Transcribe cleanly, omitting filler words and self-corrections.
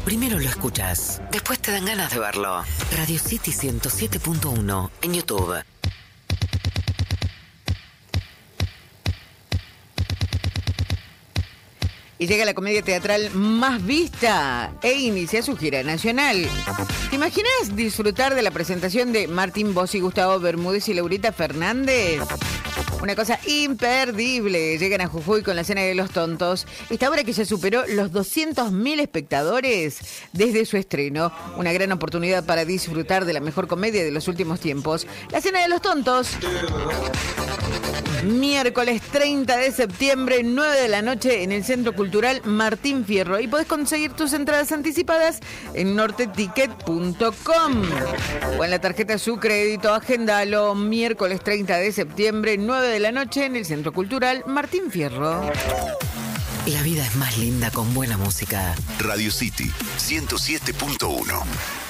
Primero lo escuchas, después te dan ganas de verlo. Radio City 107.1 en YouTube. Y llega la comedia teatral más vista e inicia su gira nacional. ¿Te imaginas disfrutar de la presentación de Martín Bossi, Gustavo Bermúdez y Laurita Fernández? Una cosa imperdible. Llegan a Jujuy con la Cena de los Tontos. Esta obra que ya superó los 200.000 espectadores desde su estreno. Una gran oportunidad para disfrutar de la mejor comedia de los últimos tiempos. La Cena de los Tontos. Miércoles 30 de septiembre, 9 de la noche, en el Centro Cultural Martín Fierro. Y podés conseguir tus entradas anticipadas en norteticket.com o en la tarjeta Su Crédito. Agendalo, miércoles 30 de septiembre, 9 de la noche, en el Centro Cultural Martín Fierro. La vida es más linda con buena música. Radio City 107.1.